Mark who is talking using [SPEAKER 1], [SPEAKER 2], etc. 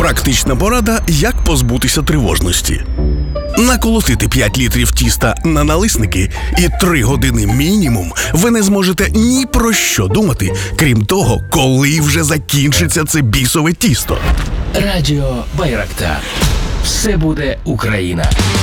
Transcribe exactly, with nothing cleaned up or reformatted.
[SPEAKER 1] Практична порада, як позбутися тривожності. Наколотити п'ять літрів тіста на налисники і три години мінімум ви не зможете ні про що думати, крім того, коли вже закінчиться це бісове тісто.
[SPEAKER 2] Радіо Байрактар. Все буде Україна.